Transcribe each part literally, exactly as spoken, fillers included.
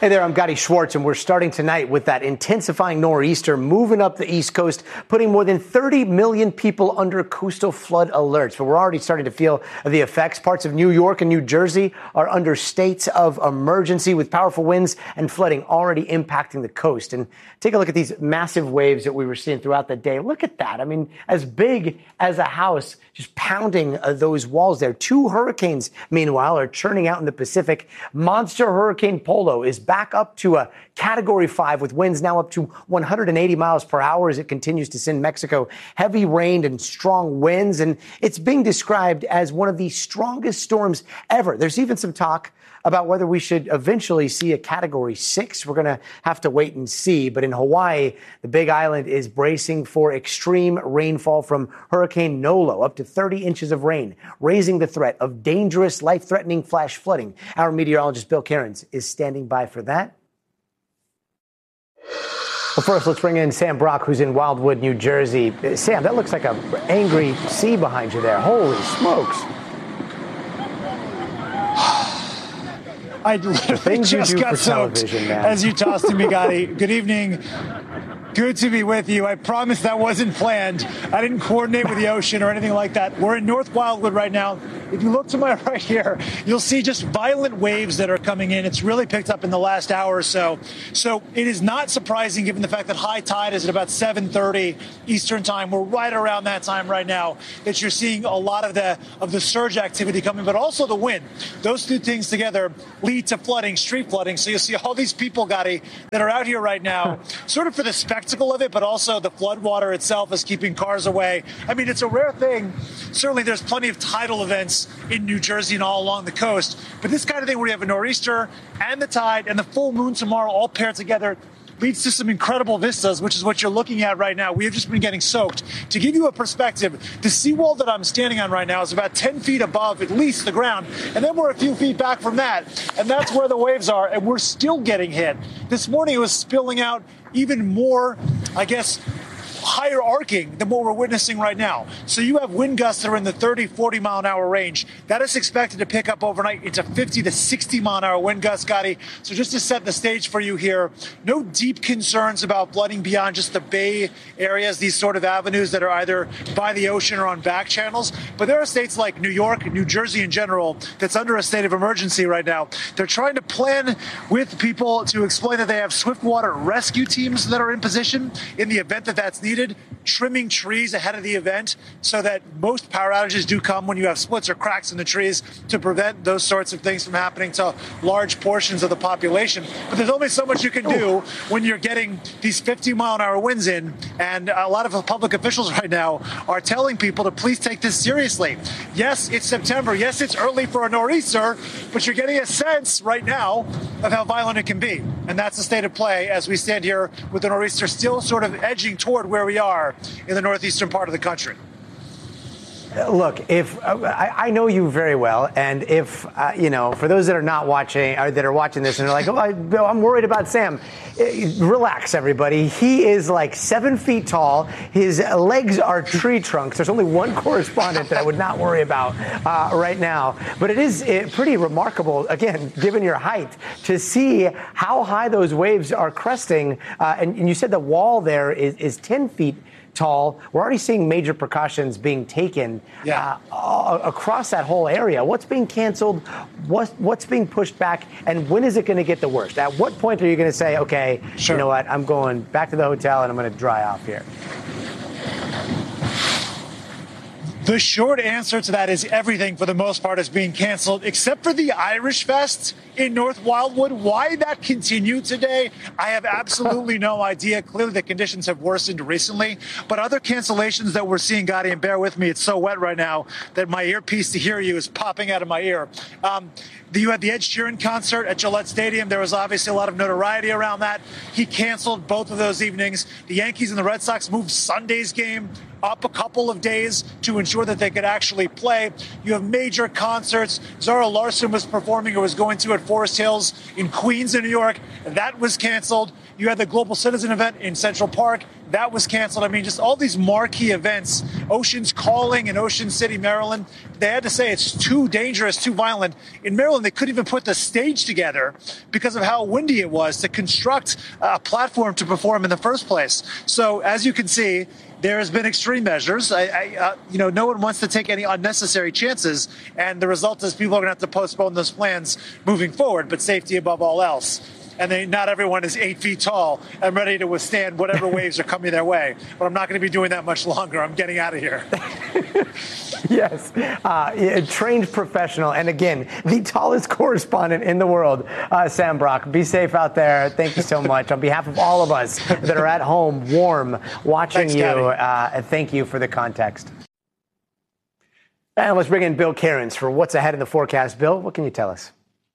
Hey there, I'm Gadi Schwartz, and we're starting tonight with that intensifying nor'easter moving up the East Coast, putting more than thirty million people under coastal flood alerts. But we're already starting to feel the effects. Parts of New York and New Jersey are under states of emergency with powerful winds and flooding already impacting the coast. And take a look at these massive waves that we were seeing throughout the day. Look at that. I mean, as big as a house, just pounding uh, those walls there. Two hurricanes, meanwhile, are churning out in the Pacific. Monster Hurricane Polo is back up to a category five with winds now up to one hundred eighty miles per hour as it continues to send Mexico heavy rain and strong winds. And it's being described as one of the strongest storms ever. There's even some talk about whether we should eventually see a category six. We're going to have to wait and see. But in Hawaii, the Big Island is bracing for extreme rainfall from Hurricane Nolo, up to thirty inches of rain, raising the threat of dangerous, life-threatening flash flooding. Our meteorologist Bill Cairns is standing by for that. Well, first, let's bring in Sam Brock, who's in Wildwood, New Jersey. Sam, that looks like an angry sea behind you there. Holy smokes. I literally just got soaked as you tossed to me, Gotti. Good evening. Good to be with you. I promise that wasn't planned. I didn't coordinate with the ocean or anything like that. We're in North Wildwood right now. If you look to my right here, you'll see just violent waves that are coming in. It's really picked up in the last hour or so. So it is not surprising, given the fact that high tide is at about seven thirty Eastern time. We're right around that time right now, that you're seeing a lot of the of the surge activity coming, but also the wind. Those two things together lead to flooding, street flooding. So you'll see all these people, Gotti, that are out here right now, sort of for the spectacle of it, but also the flood water itself is keeping cars away. I mean, it's a rare thing. Certainly there's plenty of tidal events in New Jersey and all along the coast, but this kind of thing where you have a nor'easter and the tide and the full moon tomorrow all paired together leads to some incredible vistas, which is what you're looking at right now. We have just been getting soaked. To give you a perspective, the seawall that I'm standing on right now is about ten feet above at least the ground, and then we're a few feet back from that, and that's where the waves are, and we're still getting hit. This morning it was spilling out even more, I guess, higher arcing than what we're witnessing right now. So you have wind gusts that are in the thirty, forty mile an hour range. That is expected to pick up overnight into fifty to sixty mile an hour wind gusts, Gotti. So just to set the stage for you here, no deep concerns about flooding beyond just the bay areas, these sort of avenues that are either by the ocean or on back channels. But there are states like New York, New Jersey in general, that's under a state of emergency right now. They're trying to plan with people to explain that they have swift water rescue teams that are in position in the event that that's needed. Needed, trimming trees ahead of the event so that most power outages do come when you have splits or cracks in the trees to prevent those sorts of things from happening to large portions of the population. But there's only so much you can do when you're getting these fifty mile an hour winds in. And a lot of public officials right now are telling people to please take this seriously. Yes, it's September. Yes, it's early for a nor'easter, but you're getting a sense right now of how violent it can be. And that's the state of play as we stand here with the nor'easter still sort of edging toward where we are in the northeastern part of the country. Look, if uh, I, I know you very well, and if, uh, you know, for those that are not watching, or that are watching this and they're like, oh, I, Bill, I'm worried about Sam. Relax, everybody. He is like seven feet tall. His legs are tree trunks. There's only one correspondent that I would not worry about uh, right now. But it is uh, pretty remarkable, again, given your height, to see how high those waves are cresting. Uh, and, and you said the wall there is, is ten feet tall. We're already seeing major precautions being taken yeah. uh, across that whole area. What's being canceled? What, what's being pushed back? And when is it going to get the worst? At what point are you going to say, okay, sure. you know what, I'm going back to the hotel and I'm going to dry off here? The short answer to that is everything, for the most part, is being canceled, except for the Irish Fest in North Wildwood. Why that continued today, I have absolutely no idea. Clearly, the conditions have worsened recently. But other cancellations that we're seeing, Gotti, and bear with me, it's so wet right now that my earpiece to hear you is popping out of my ear. Um, You had the Ed Sheeran concert at Gillette Stadium. There was obviously a lot of notoriety around that. He canceled both of those evenings. The Yankees and the Red Sox moved Sunday's game up a couple of days to ensure that they could actually play. You have major concerts. Zara Larsson was performing or was going to at Forest Hills in Queens in New York. That was canceled. You had the Global Citizen event in Central Park. that was canceled. I mean, just all these marquee events, Oceans Calling in Ocean City, Maryland, they had to say it's too dangerous, too violent. In Maryland, they couldn't even put the stage together because of how windy it was to construct a platform to perform in the first place. So as you can see, there has been extreme measures. I, I, uh, you know, no one wants to take any unnecessary chances, and the result is people are going to have to postpone those plans moving forward, but safety above all else. And they, not everyone is eight feet tall and ready to withstand whatever waves are coming their way. But I'm not going to be doing that much longer. I'm getting out of here. Yes, uh, a trained professional. And again, the tallest correspondent in the world, uh, Sam Brock. Be safe out there. Thank you so much. On behalf of all of us that are at home, warm, watching Thanks, you, uh, thank you for the context. And let's bring in Bill Cairns for what's ahead in the forecast. Bill, what can you tell us?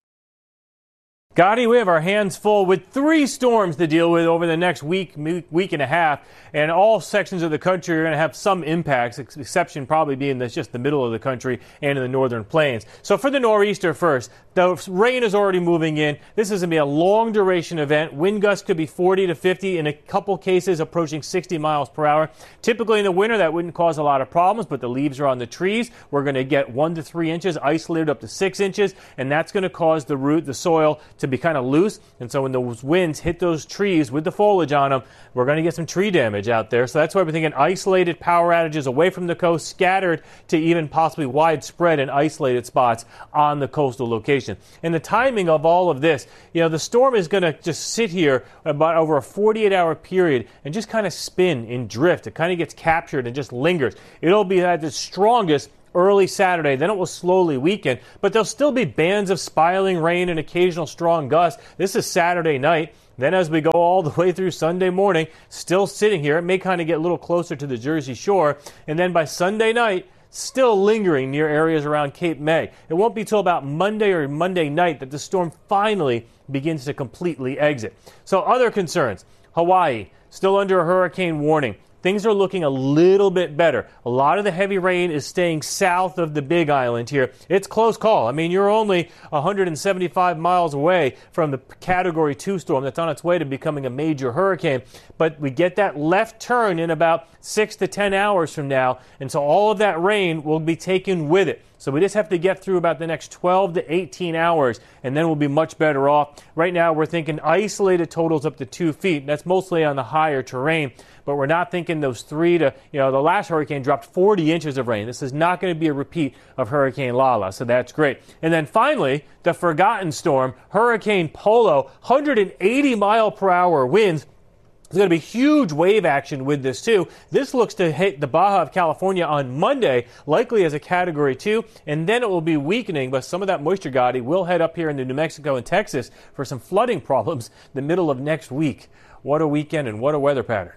Gotti, we have our hands full with three storms to deal with over the next week, week and a half, and all sections of the country are going to have some impacts, exception probably being that's just the middle of the country and in the northern plains. So for the nor'easter first, the rain is already moving in. This is going to be a long duration event. Wind gusts could be forty to fifty, in a couple cases approaching sixty miles per hour. Typically in the winter, that wouldn't cause a lot of problems, but the leaves are on the trees. We're going to get one to three inches, isolated up to six inches, and that's going to cause the root, the soil, to be kind of loose. And so when those winds hit those trees with the foliage on them, we're going to get some tree damage out there. So that's why we're thinking isolated power outages away from the coast, scattered to even possibly widespread in isolated spots on the coastal location. And the timing of all of this, you know, the storm is going to just sit here about over a forty-eight hour period and just kind of spin and drift. It kind of gets captured and just lingers. It'll be at its strongest early Saturday, then it will slowly weaken, but there'll still be bands of spiling rain and occasional strong gusts. This is Saturday night. Then as we go all the way through Sunday morning, still sitting here, it may kind of get a little closer to the Jersey Shore, and then by Sunday night, still lingering near areas around Cape May. It won't be till about Monday or Monday night that the storm finally begins to completely exit. So other concerns, Hawaii, still under a hurricane warning. Things are looking a little bit better. A lot of the heavy rain is staying south of the Big Island here. It's close call. I mean, you're only one hundred seventy-five miles away from the Category two storm that's on its way to becoming a major hurricane. But we get that left turn in about six to ten hours from now, and so all of that rain will be taken with it. So we just have to get through about the next twelve to eighteen hours, and then we'll be much better off. Right now, we're thinking isolated totals up to two feet. That's mostly on the higher terrain, but we're not thinking those three to, you know, the last hurricane dropped forty inches of rain. This is not going to be a repeat of Hurricane Lala, so that's great. And then finally, the forgotten storm, Hurricane Polo, one hundred eighty mile per hour winds. There's going to be huge wave action with this, too. This looks to hit the Baja of California on Monday, likely as a Category two, and then it will be weakening, but some of that moisture, Gotti, will head up here into New Mexico and Texas for some flooding problems the middle of next week. What a weekend and what a weather pattern.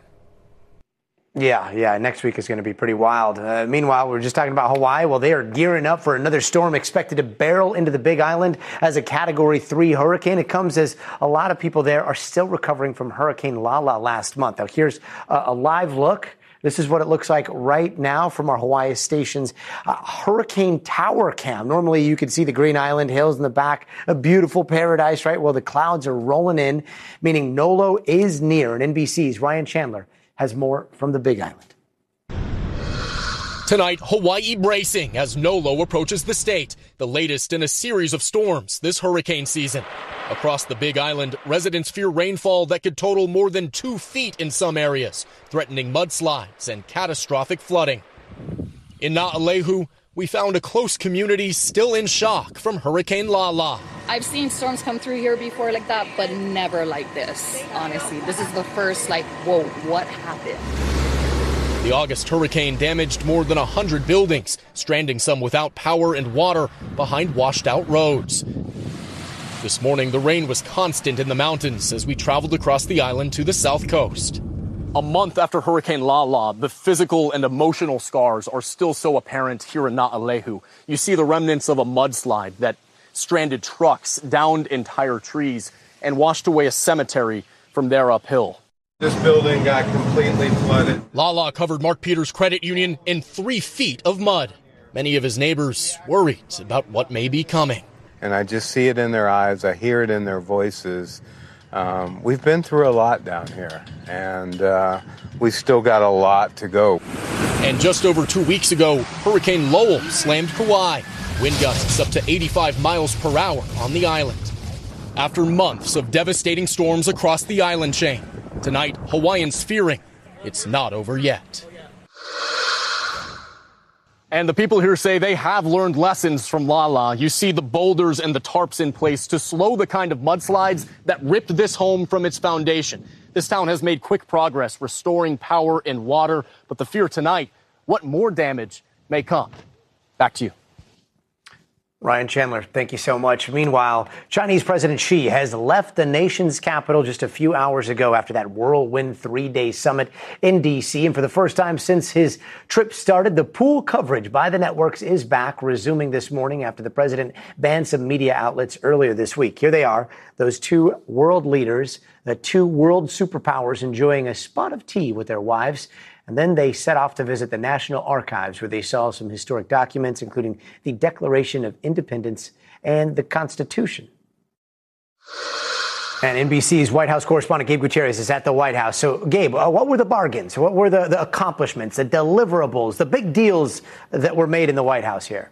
Yeah, yeah, next week is going to be pretty wild. Uh, meanwhile, we were just talking about Hawaii. Well, they are gearing up for another storm expected to barrel into the Big Island as a Category three hurricane. It comes as a lot of people there are still recovering from Hurricane Lala last month. Now, here's a, a live look. This is what it looks like right now from our Hawaii station's uh, Hurricane Tower Cam. Normally, you can see the Green Island hills in the back, a beautiful paradise, right? Well, the clouds are rolling in, meaning Nolo is near. And N B C's Ryan Chandler has more from the Big Island. Tonight, Hawaii bracing as Nolo approaches the state, the latest in a series of storms this hurricane season. Across the Big Island, residents fear rainfall that could total more than two feet in some areas, threatening mudslides and catastrophic flooding. In Naʻalehu, we found a close community still in shock from Hurricane Lala. I've seen storms come through here before like that, but never like this, honestly. This is the first, like, whoa, what happened? The August hurricane damaged more than one hundred buildings, stranding some without power and water behind washed-out roads. This morning, the rain was constant in the mountains as we traveled across the island to the south coast. A month after Hurricane Lala, the physical and emotional scars are still so apparent here in Naʻalehu. You see the remnants of a mudslide that stranded trucks, downed entire trees, and washed away a cemetery from there uphill. This building got completely flooded. Lala covered Mark Peters Credit Union in three feet of mud. Many of his neighbors worried about what may be coming. And I just see it in their eyes. I hear it in their voices. Um, we've been through a lot down here, and uh, we've still got a lot to go. And just over two weeks ago, Hurricane Lowell slammed Kauai. Wind gusts up to eighty-five miles per hour on the island. After months of devastating storms across the island chain, tonight Hawaiians fearing it's not over yet. And the people here say they have learned lessons from Lala. You see the boulders and the tarps in place to slow the kind of mudslides that ripped this home from its foundation. This town has made quick progress restoring power and water, but the fear tonight, what more damage may come? Back to you. Ryan Chandler, thank you so much. Meanwhile, Chinese President Xi has left the nation's capital just a few hours ago after that whirlwind three-day summit in D C. And for the first time since his trip started, the pool coverage by the networks is back, resuming this morning after the president banned some media outlets earlier this week. Here they are, those two world leaders, the two world superpowers enjoying a spot of tea with their wives. And then they set off to visit the National Archives, where they saw some historic documents, including the Declaration of Independence and the Constitution. And N B C's White House correspondent Gabe Gutierrez is at the White House. So, Gabe, uh, what were the bargains? What were the, the accomplishments, the deliverables, the big deals that were made in the White House here?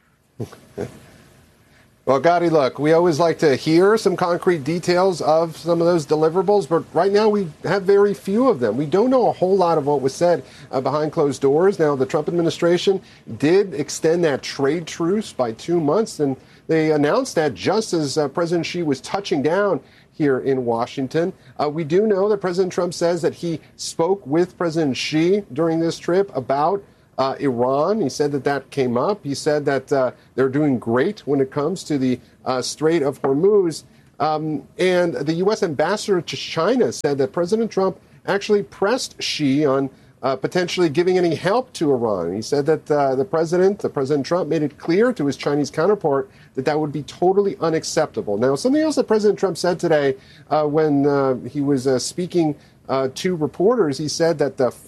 Well, Gotti, look, we always like to hear some concrete details of some of those deliverables, but right now we have very few of them. We don't know a whole lot of what was said uh, behind closed doors. Now, the Trump administration did extend that trade truce by two months, and they announced that just as uh, President Xi was touching down here in Washington. Uh, we do know that President Trump says that he spoke with President Xi during this trip about Uh, Iran. He said that that came up. He said that uh, they're doing great when it comes to the uh, Strait of Hormuz. Um, and the U S ambassador to China said that President Trump actually pressed Xi on uh, potentially giving any help to Iran. He said that uh, the president, the President Trump, made it clear to his Chinese counterpart that that would be totally unacceptable. Now, something else that President Trump said today uh, when uh, he was uh, speaking uh, to reporters, he said that the